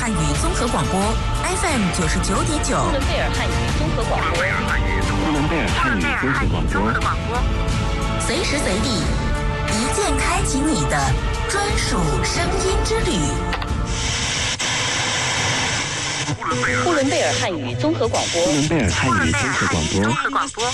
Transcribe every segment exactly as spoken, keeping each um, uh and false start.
汉语综合广播 F M 九十九点九。 呼伦贝尔汉语综合广播。 呼伦贝尔汉语综合广播。 随时随地，一键开启你的专属声音之旅。 呼伦贝尔汉语综合广播。 呼伦贝尔汉语综合广播。 综合广播。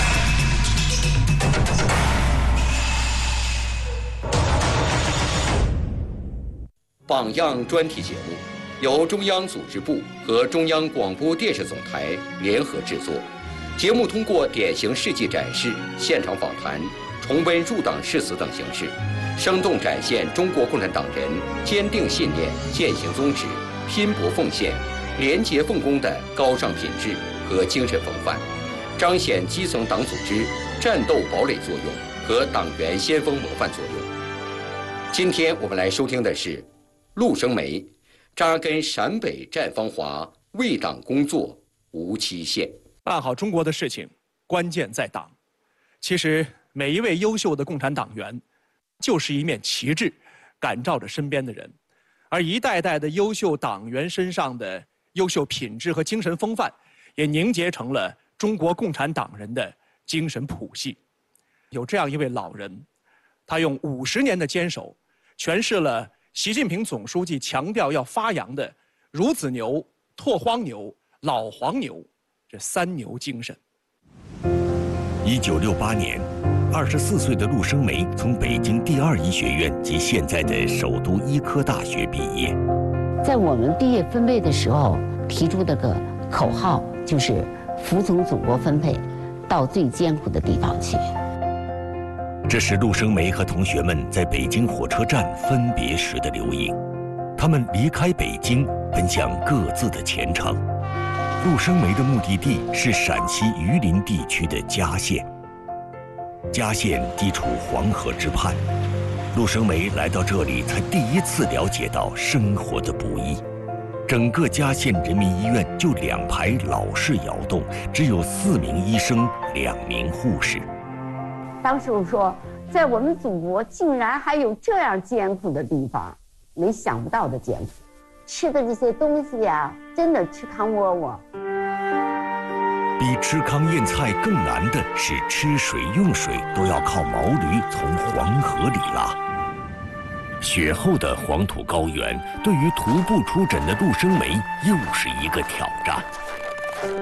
榜样专题节目由中央组织部和中央广播电视总台联合制作。节目通过典型事迹展示、现场访谈、重温入党誓词等形式，生动展现中国共产党人坚定信念、践行宗旨、拼搏奉献、廉洁奉公的高尚品质和精神风范，彰显基层党组织战斗堡垒作用和党员先锋模范作用。今天我们来收听的是陆生梅，扎根陕北绽芳华，为党工作无期限。 办好中国的事情，关键在党。其实每一位优秀的共产党员，就是一面旗帜，感召着身边的人。而一代代的优秀党员身上的优秀品质和精神风范，也凝结成了中国共产党人的精神谱系。有这样一位老人，他用五十年的坚守，诠释了习近平总书记强调要发扬的孺子牛、拓荒牛、老黄牛这三牛精神。 一九六八年，二十四岁的陆生梅从北京第二医学院及现在的首都医科大学毕业。 在我们毕业分配的时候提出的个口号就是服从祖国分配，到最艰苦的地方去。 这是陆生梅和同学们在北京火车站分别时的留影。他们离开北京，奔向各自的前程。陆生梅的目的地是陕西榆林地区的嘉县。嘉县地处黄河之畔，陆生梅来到这里，才第一次了解到生活的不易。整个嘉县人民医院就两排老式窑洞，只有四名医生，两名护士。 当时我说，在我们祖国竟然还有这样艰苦的地方，没想不到的艰苦。吃的这些东西呀，真的吃糠窝窝。 比吃糠咽菜更难的是吃水用水都要靠毛驴从黄河里拉。雪后的黄土高原，对于徒步出诊的陆生梅又是一个挑战。